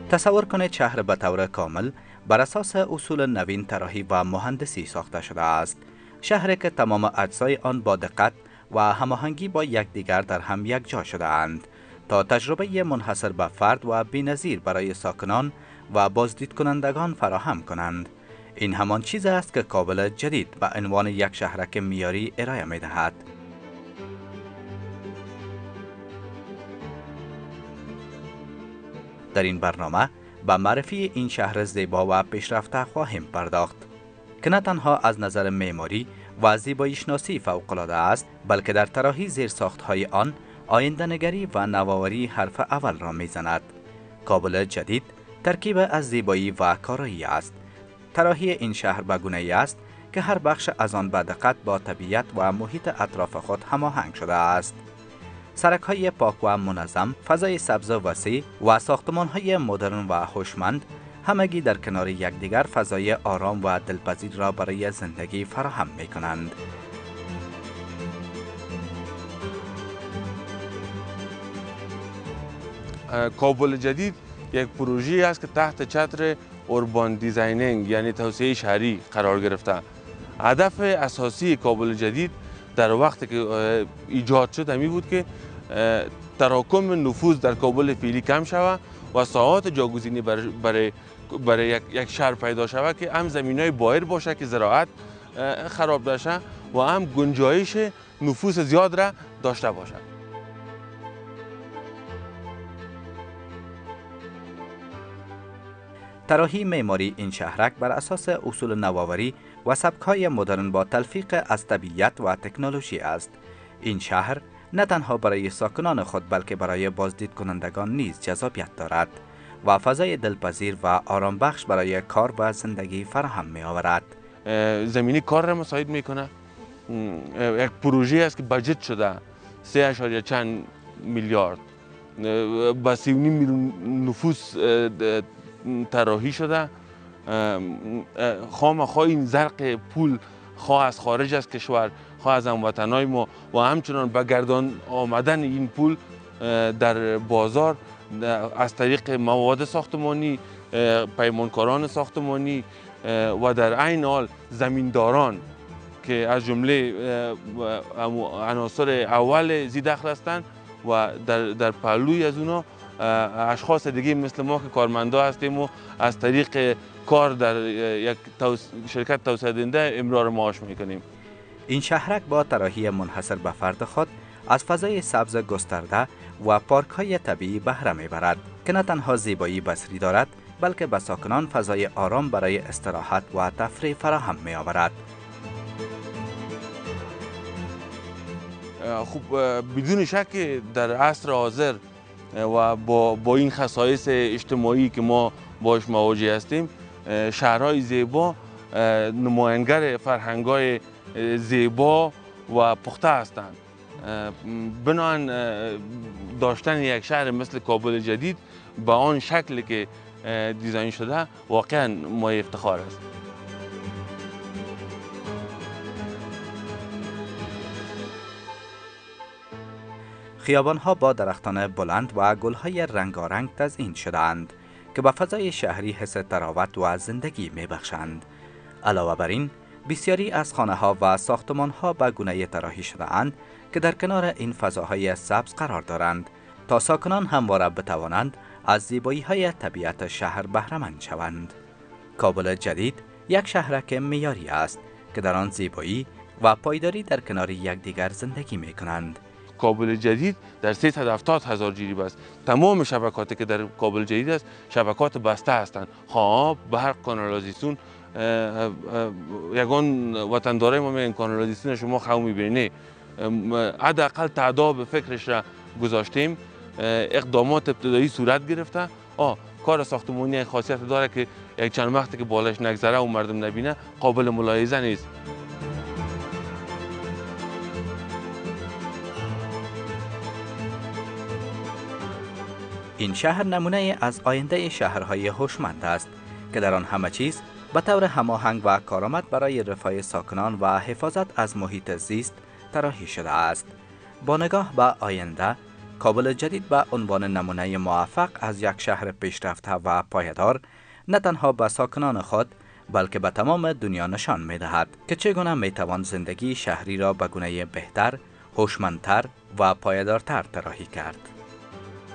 تصور کنید شهر به طور کامل بر اساس اصول نوین طراحی و مهندسی ساخته شده است. شهری که تمام اجزای آن با دقت و هماهنگی با یکدیگر در هم یک جا شده اند تا تجربه منحصر به فرد و بی‌نظیر برای ساکنان و بازدید کنندگان فراهم کنند. این همان چیز است که کابل جدید به عنوان یک شهرک معیاری ارائه می دهد. در این برنامه به معرفی این شهر زیبا و پیشرفته خواهیم پرداخت که نه تنها از نظر معماری و زیبایی شناسی فوق‌العاده است، بلکه در طراحی زیرساخت‌های آن آینده‌نگری و نوآوری حرف اول را می‌زند. کابل جدید ترکیب از زیبایی و کارایی است. طراحی این شهر به گونه‌ای است که هر بخش از آن به دقت با طبیعت و محیط اطراف خود هماهنگ شده است. سرک‌های پاک و منظم، فضای سبز و وسیع و ساختمان‌های مدرن و هوشمند همگی در کنار یکدیگر فضای آرام و دلپذیر را برای زندگی فراهم می‌کنند. کابل جدید یک پروژه است که تحت چتر اوربان دیزاینینگ یعنی توسعه شهری قرار گرفته. هدف اساسی کابل جدید در وقتی که ایجاد شد همی بود که تراکم نفوذ در کابل فعلی کم شود و ساحات جاگزینی برای یک شهر پیدا شود که هم زمینای بایر باشه که زراعت خراب داشته و هم گنجایش نفوذ زیاد را داشته باشد. طراحی معماری این شهرک بر اساس اصول نوآوری و سبک‌های مدرن با تلفیق از طبیعت و تکنولوژی است. این شهر نه تنها برای ساکنان خود بلکه برای بازدید کنندگان نیز جذابیت دارد و فضای دلپذیر و آرام بخش برای کار و زندگی فراهم می آورد. زمینی کار را مساعد میکنه. یک پروژه است که بجت شده 3 چند میلیارد با 3.5 میلیون نفوس طراحی شده. خواه این زرق پول خواه از خارج از کشور خواه از هموطنای ما و همچنان به گردان آمدن این پول در بازار از طریق مواد ساختمانی، پیمانکاران ساختمانی و در عین حال زمینداران که از جمله عناصر اول زی دخل هستند و در پهلوی از اونا اشخاص دیگه مثل ما که کارمندا هستیم و از طریق کار در یک شرکت توسعه دهنده امرار معاش میکنیم. این شهرک با طراحی منحصر به فرد خود از فضای سبز گسترده و پارک‌های طبیعی بهره میبرد که نه تنها زیبایی بصری دارد بلکه به ساکنان فضای آرام برای استراحت و تفریح فراهم می‌آورد. خب بدون شک در عصر حاضر و با این خصایص اجتماعی که ما باش مواجه هستیم، شهرهای زیبا نماینگر فرهنگ‌های زیبا و پخته هستند. بنابراین داشتن یک شهر مثل کابل جدید با آن شکلی که دیزاین شده واقعا مایه افتخار است. خیابان‌ها با درختان بلند و گل‌های رنگارنگ تزیین شده‌اند که به فضای شهری حس طراوت و زندگی می‌بخشند. علاوه بر این، بسیاری از خانه‌ها و ساختمان‌ها به گونه‌ای طراحی شده‌اند که در کنار این فضاهای سبز قرار دارند تا ساکنان همواره بتوانند از زیبایی‌های طبیعت شهر بهره‌مند شوند. کابل جدید یک شهرک معیاری است که در آن زیبایی و پایداری در کنار یکدیگر زندگی می‌کنند. کابل جدید در 370,000 جریب است. تمام شبکاتی که در کابل جدید است شبکات بسته هستند. آب، برق، کانالیزاسیون. یگان وطندارای ما میگن کانالیزاسیون شما خو میبینی. حداقل تعداد به فکرش را گذاشتیم. اقدامات ابتدایی صورت گرفته. کار ساختمانی خاصیت داره که یک چند وقتی که بالش نگذره و مردم نبینه قابل ملاحظه نیست. این شهر نمونه از آینده شهرهای هوشمند است که در آن همه چیز به طور هماهنگ و کارآمد برای رفاه ساکنان و حفاظت از محیط زیست طراحی شده است. با نگاه به آینده، کابل جدید به عنوان نمونه موفق از یک شهر پیشرفته و پایدار نه تنها به ساکنان خود بلکه به تمام دنیا نشان می دهد که چگونه می توان زندگی شهری را به گونه بهتر، هوشمندتر و پایدارتر طراحی کرد.